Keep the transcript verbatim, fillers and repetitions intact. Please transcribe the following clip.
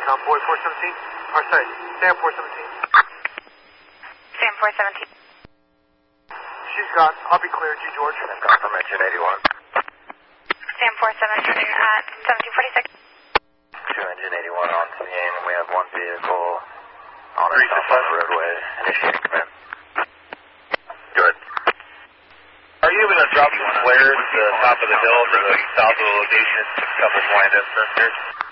on board four seventeen. Or sorry, Sam four seventeen. Sam four seventeen. She's gone. I'll be clear, G George. I've got from engine eighty-one. Sam four seventeen at seventeen forty-six. Two engine eighty-one on scene. We have one vehicle on and off on the roadway. Initiating command. Good. Are you able to drop some flares to the top of the hill to the south of the location? A couple blind instances.